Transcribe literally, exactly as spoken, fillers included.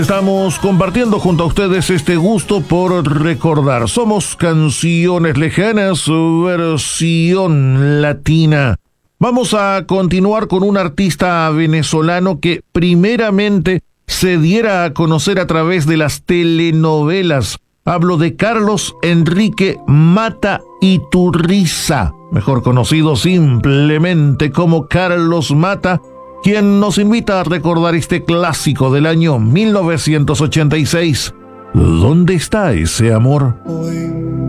Estamos compartiendo junto a ustedes este gusto por recordar. Somos Canciones Lejanas, versión latina. Vamos a continuar con un artista venezolano que primeramente se diera a conocer a través de las telenovelas. Hablo de Carlos Enrique Mata Iturriza, mejor conocido simplemente como Carlos Mata, quien nos invita a recordar este clásico del año mil novecientos ochenta y seis. ¿Dónde está ese amor? Hoy